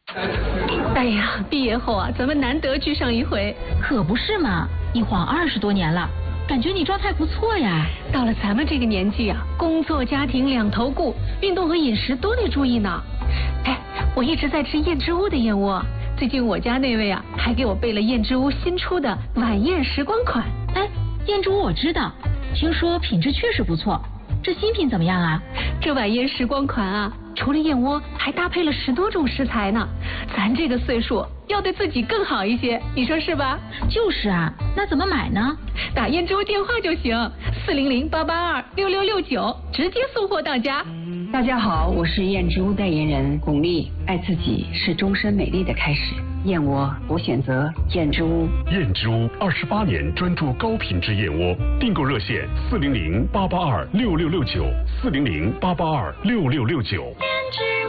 哎呀，毕业后啊，咱们难得聚上一回。 可不是嘛，一晃20多年了，感觉你状态不错呀。 到了咱们这个年纪啊，工作家庭两头顾，运动和饮食都得注意呢。哎，我一直在吃燕之屋的燕窝，最近我家那位啊，还给我备了燕之屋新出的晚宴时光款。 哎，燕之屋我知道，听说品质确实不错。这新品怎么样啊？ 这晚宴时光款啊，除了燕窝，还搭配了10多种食材呢。咱这个岁数要对自己更好一些，你说是吧？ 就是啊，那怎么买呢？ 打燕之屋电话就行，400-882-6669，直接送货到家。 大家好，我是燕之屋代言人巩俐，爱自己是终身美丽的开始。燕窝，我选择燕之屋。 燕之屋28年专注高品质燕窝，订购热线400-882-6669，400-882-6669。